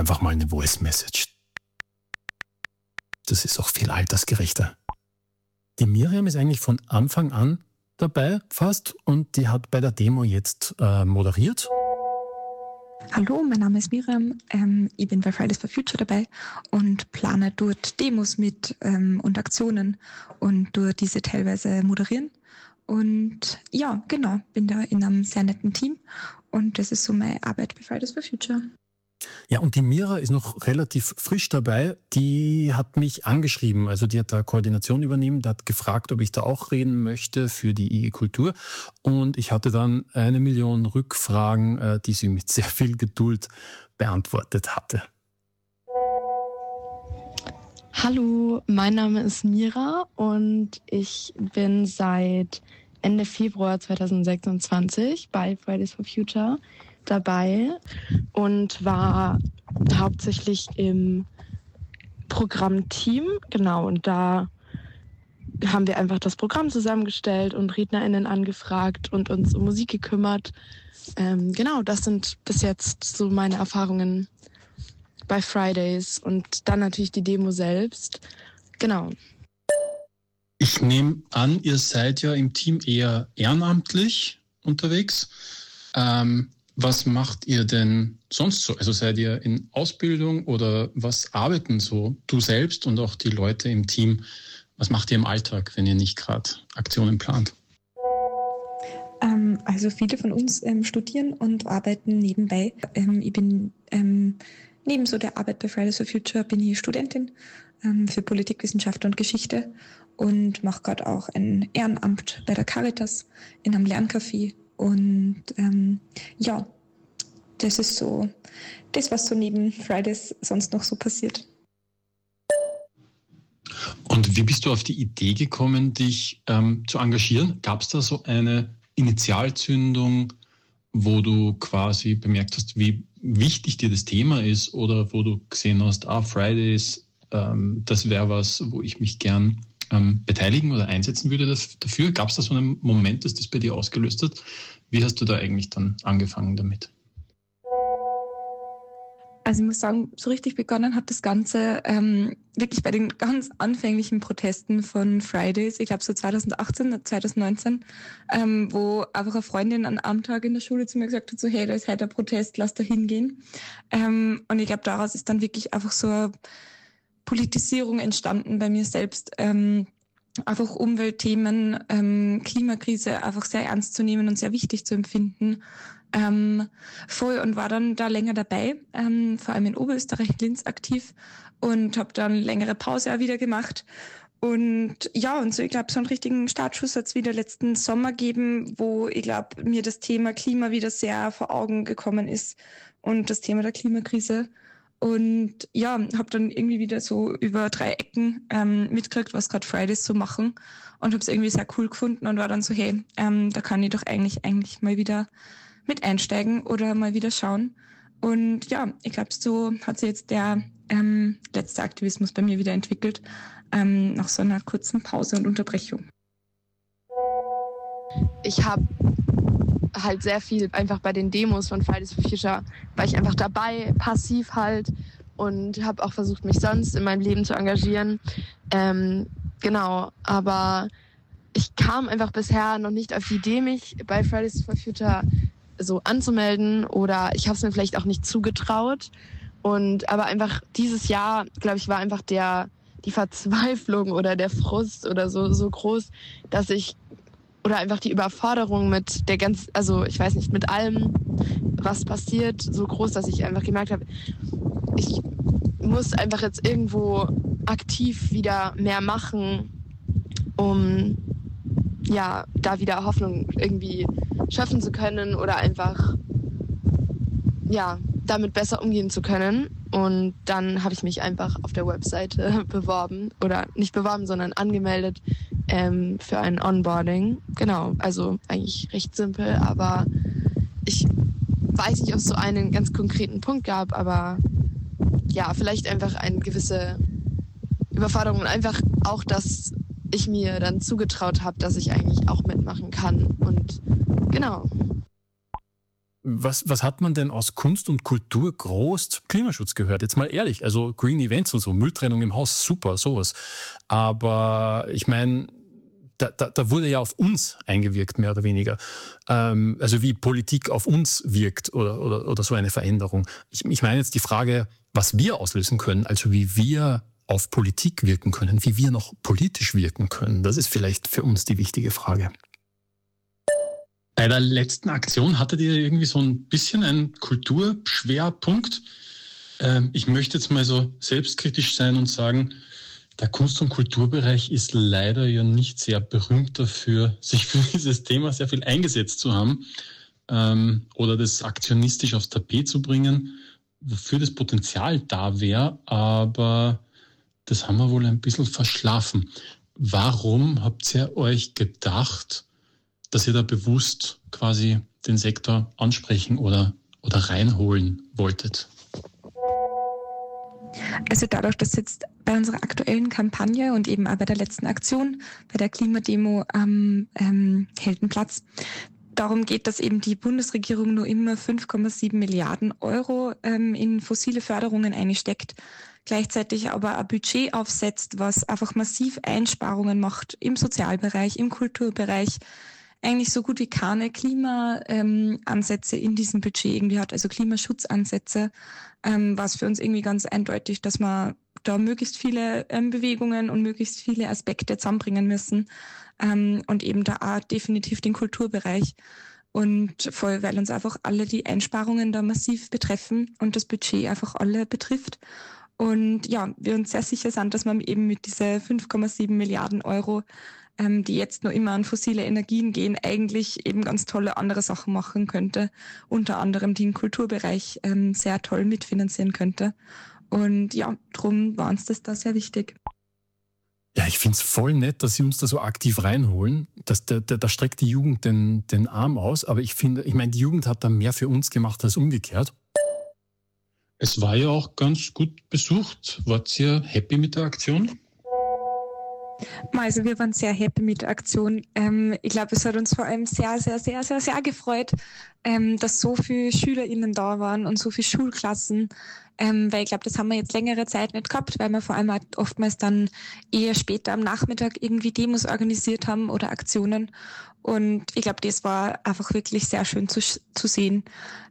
einfach mal eine Voice Message. Das ist auch viel altersgerechter. Die Miriam ist eigentlich von Anfang an dabei fast und die hat bei der Demo jetzt moderiert. Hallo, mein Name ist Miriam. Ich bin bei Fridays for Future dabei und plane dort Demos mit und Aktionen und durch diese teilweise moderieren. Und ja, genau, bin da in einem sehr netten Team und das ist so meine Arbeit bei Fridays for Future. Ja, und die Mira ist noch relativ frisch dabei. Die hat mich angeschrieben, also die hat da Koordination übernommen, die hat gefragt, ob ich da auch reden möchte für die IG Kultur. Und ich hatte dann 1 Million Rückfragen, die sie mit sehr viel Geduld beantwortet hatte. Hallo, mein Name ist Mira und ich bin seit Ende Februar 2026 bei Fridays for Future dabei und war hauptsächlich im Programmteam, genau, und da haben wir einfach das Programm zusammengestellt und RednerInnen angefragt und uns um Musik gekümmert. Genau, das sind bis jetzt so meine Erfahrungen bei Fridays und dann natürlich die Demo selbst. Genau. Ich nehme an, ihr seid ja im Team eher ehrenamtlich unterwegs. Was macht ihr denn sonst so? Also seid ihr in Ausbildung oder was arbeiten so du selbst und auch die Leute im Team? Was macht ihr im Alltag, wenn ihr nicht gerade Aktionen plant? Also viele von uns studieren und arbeiten nebenbei. Ich bin neben so der Arbeit bei Fridays for Future bin ich Studentin für Politikwissenschaft und Geschichte und mache gerade auch ein Ehrenamt bei der Caritas in einem Lerncafé. Und ja, das ist so das, was so neben Fridays sonst noch so passiert. Und wie bist du auf die Idee gekommen, dich zu engagieren? Gab es da so eine Initialzündung, wo du quasi bemerkt hast, wie wichtig dir das Thema ist oder wo du gesehen hast, Fridays, das wäre was, wo ich mich gern beteiligen oder einsetzen würde dafür? Gab es da so einen Moment, dass das bei dir ausgelöst hat? Wie hast du da eigentlich dann angefangen damit? Also ich muss sagen, so richtig begonnen hat das Ganze wirklich bei den ganz anfänglichen Protesten von Fridays, ich glaube so 2018, 2019, wo einfach eine Freundin an einem Tag in der Schule zu mir gesagt hat, so hey, da ist heute ein Protest, lass da hingehen. Und ich glaube, daraus ist dann wirklich einfach so eine Politisierung entstanden bei mir selbst, einfach Umweltthemen, Klimakrise einfach sehr ernst zu nehmen und sehr wichtig zu empfinden. Voll und war dann da länger dabei, vor allem in Oberösterreich, Linz aktiv und habe dann längere Pause auch wieder gemacht. Und ja, und so, ich glaube, so einen richtigen Startschuss hat es wieder letzten Sommer gegeben, wo ich glaube, mir das Thema Klima wieder sehr vor Augen gekommen ist und das Thema der Klimakrise. Und ja, habe dann irgendwie wieder so über 3 Ecken mitgekriegt, was gerade Fridays so machen und habe es irgendwie sehr cool gefunden und war dann so, hey, da kann ich doch eigentlich mal wieder mit einsteigen oder mal wieder schauen. Und ja, ich glaube, so hat sich jetzt der letzte Aktivismus bei mir wieder entwickelt, nach so einer kurzen Pause und Unterbrechung. Ich habe halt sehr viel einfach bei den Demos von Fridays for Future, war ich einfach dabei, passiv halt und habe auch versucht, mich sonst in meinem Leben zu engagieren. Genau, aber ich kam einfach bisher noch nicht auf die Idee, mich bei Fridays for Future so anzumelden oder ich habe es mir vielleicht auch nicht zugetraut. Aber einfach dieses Jahr, glaube ich, war einfach die Verzweiflung oder der Frust oder so groß, dass ich oder einfach die Überforderung mit der also ich weiß nicht, mit allem, was passiert, so groß, dass ich einfach gemerkt habe, ich muss einfach jetzt irgendwo aktiv wieder mehr machen, um ja, da wieder Hoffnung irgendwie schaffen zu können oder einfach ja, damit besser umgehen zu können. Und dann habe ich mich einfach auf der Webseite beworben oder nicht beworben, sondern angemeldet für ein Onboarding. Genau, also eigentlich recht simpel, aber ich weiß nicht, ob es so einen ganz konkreten Punkt gab, aber ja, vielleicht einfach eine gewisse Überforderung und einfach auch, dass ich mir dann zugetraut habe, dass ich eigentlich auch mitmachen kann und genau. Was hat man denn aus Kunst und Kultur groß zum Klimaschutz gehört? Jetzt mal ehrlich, also Green Events und so, Mülltrennung im Haus, super, sowas. Aber ich meine, da wurde ja auf uns eingewirkt, mehr oder weniger. Also wie Politik auf uns wirkt oder so eine Veränderung. Ich meine jetzt die Frage, was wir auslösen können, also wie wir auf Politik wirken können, wie wir noch politisch wirken können. Das ist vielleicht für uns die wichtige Frage. Bei der letzten Aktion hattet ihr irgendwie so ein bisschen einen Kulturschwerpunkt. Ich möchte jetzt mal so selbstkritisch sein und sagen, der Kunst- und Kulturbereich ist leider ja nicht sehr berühmt dafür, sich für dieses Thema sehr viel eingesetzt zu haben oder das aktionistisch aufs Tapet zu bringen, wofür das Potenzial da wäre, aber das haben wir wohl ein bisschen verschlafen. Warum habt ihr euch gedacht, dass ihr da bewusst quasi den Sektor ansprechen oder reinholen wolltet? Also dadurch, dass jetzt bei unserer aktuellen Kampagne und eben auch bei der letzten Aktion, bei der Klimademo am Heldenplatz, darum geht, dass eben die Bundesregierung nur immer 5,7 Milliarden Euro in fossile Förderungen einsteckt, gleichzeitig aber ein Budget aufsetzt, was einfach massiv Einsparungen macht im Sozialbereich, im Kulturbereich, eigentlich so gut wie keine Klimaansätze in diesem Budget irgendwie hat, also Klimaschutzansätze, war es für uns irgendwie ganz eindeutig, dass wir da möglichst viele Bewegungen und möglichst viele Aspekte zusammenbringen müssen und eben da auch definitiv den Kulturbereich. Und voll, weil uns einfach alle die Einsparungen da massiv betreffen und das Budget einfach alle betrifft. Und ja, wir uns sehr sicher sind, dass man eben mit diese 5,7 Milliarden Euro, die jetzt nur immer an fossile Energien gehen, eigentlich eben ganz tolle andere Sachen machen könnte. Unter anderem den Kulturbereich sehr toll mitfinanzieren könnte. Und ja, drum war uns das da sehr wichtig. Ja, ich finde es voll nett, dass Sie uns da so aktiv reinholen. Da streckt die Jugend den Arm aus. Aber ich meine, die Jugend hat da mehr für uns gemacht als umgekehrt. Es war ja auch ganz gut besucht. Wart ihr happy mit der Aktion? Also wir waren sehr happy mit der Aktion. Ich glaube, es hat uns vor allem sehr, sehr, sehr, sehr, sehr gefreut, dass so viele SchülerInnen da waren und so viele Schulklassen. Weil ich glaube, das haben wir jetzt längere Zeit nicht gehabt, weil wir vor allem halt oftmals dann eher später am Nachmittag irgendwie Demos organisiert haben oder Aktionen. Und ich glaube, das war einfach wirklich sehr schön zu sehen.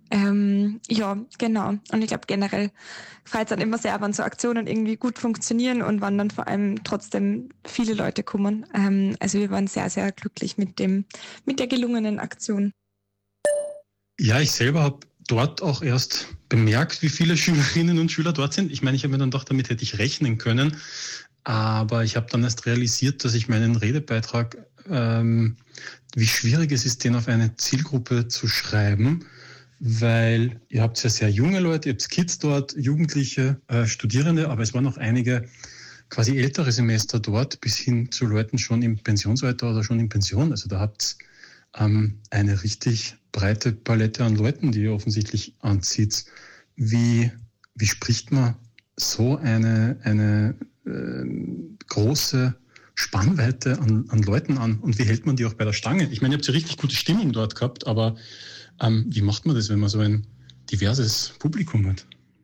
Ja, genau. Und ich glaube generell freut es dann immer sehr, wenn so Aktionen irgendwie gut funktionieren und wann dann vor allem trotzdem viele Leute kommen. Also wir waren sehr, sehr glücklich mit der gelungenen Aktion. Ja, ich selber habe dort auch erst bemerkt, wie viele Schülerinnen und Schüler dort sind. Ich meine, ich habe mir dann gedacht, damit hätte ich rechnen können. Aber ich habe dann erst realisiert, dass ich meinen Redebeitrag, wie schwierig es ist, den auf eine Zielgruppe zu schreiben, weil ihr habt ja sehr junge Leute, ihr habt Kids dort, Jugendliche, Studierende, aber es waren noch einige quasi ältere Semester dort, bis hin zu Leuten schon im Pensionsalter oder schon in Pension. Also da habt ihr eine richtig breite Palette an Leuten, die ihr offensichtlich anzieht. Wie spricht man so eine große Spannweite an Leuten an und wie hält man die auch bei der Stange? Ich meine, ihr habt ja richtig gute Stimmung dort gehabt, aber wie macht man das, wenn man so ein diverses Publikum hat?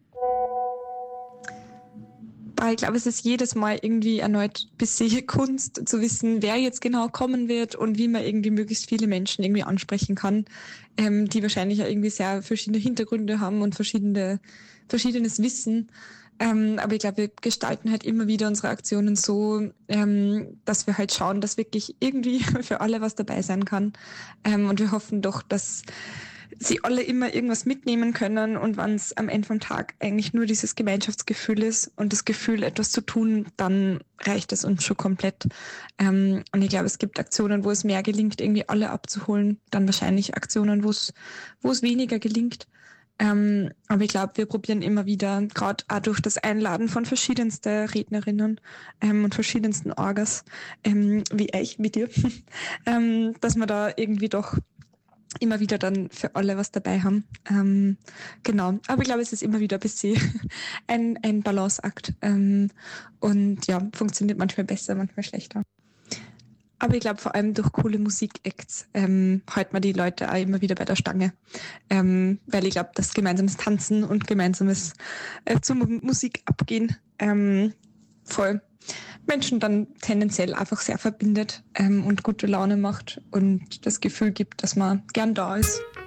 Ich glaube, es ist jedes Mal irgendwie erneut ein bisschen Kunst zu wissen, wer jetzt genau kommen wird und wie man irgendwie möglichst viele Menschen irgendwie ansprechen kann, die wahrscheinlich ja irgendwie sehr verschiedene Hintergründe haben und verschiedenes Wissen. Aber ich glaube, wir gestalten halt immer wieder unsere Aktionen so, dass wir halt schauen, dass wirklich irgendwie für alle was dabei sein kann. Und wir hoffen doch, dass sie alle immer irgendwas mitnehmen können und wenn es am Ende vom Tag eigentlich nur dieses Gemeinschaftsgefühl ist und das Gefühl, etwas zu tun, dann reicht es uns schon komplett. Und ich glaube, es gibt Aktionen, wo es mehr gelingt, irgendwie alle abzuholen, dann wahrscheinlich Aktionen, wo es weniger gelingt. Aber ich glaube, wir probieren immer wieder, gerade auch durch das Einladen von verschiedensten Rednerinnen und verschiedensten Orgas, wie ich, wie dir, dass wir da irgendwie doch immer wieder dann für alle was dabei haben. Genau. Aber ich glaube, es ist immer wieder ein bisschen ein Balanceakt. Und ja, funktioniert manchmal besser, manchmal schlechter. Aber ich glaube, vor allem durch coole Musik-Acts hält man die Leute auch immer wieder bei der Stange. Weil ich glaube, dass gemeinsames Tanzen und gemeinsames zur Musik abgehen voll Menschen dann tendenziell einfach sehr verbindet und gute Laune macht und das Gefühl gibt, dass man gern da ist.